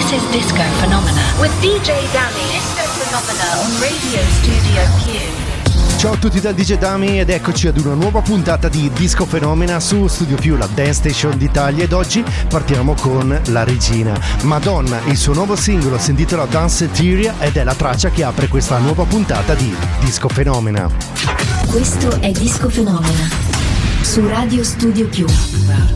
This is Disco Phenomena with DJ Dami. Disco Phenomena on Radio Studio Q. Ciao a tutti dal DJ Dami ed eccoci ad una nuova puntata di Disco Phenomena su Studio Più, la dance station d'Italia, ed oggi partiamo con la regina Madonna. Il suo nuovo singolo si intitola Danceteria ed è la traccia che apre questa nuova puntata di Disco Phenomena. Questo è Disco Phenomena su Radio Studio Più.